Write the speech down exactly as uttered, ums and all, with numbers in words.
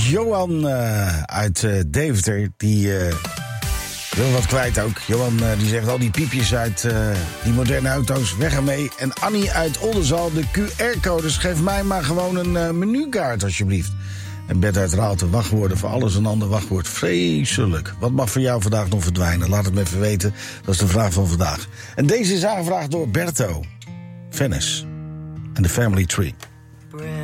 Johan uh, uit uh, Deventer, die uh, wil wat kwijt ook. Johan uh, die zegt al die piepjes uit uh, die moderne auto's, weg ermee. En Annie uit Oldenzaal, de Q R-codes, geef mij maar gewoon een uh, menukaart alsjeblieft. En Bert uit Raalte, wachtwoorden voor alles een ander wachtwoord. Vreselijk. Wat mag voor jou vandaag nog verdwijnen? Laat het me even weten. Dat is de vraag van vandaag. En deze is aangevraagd door Berto. Venice. En de Family Tree.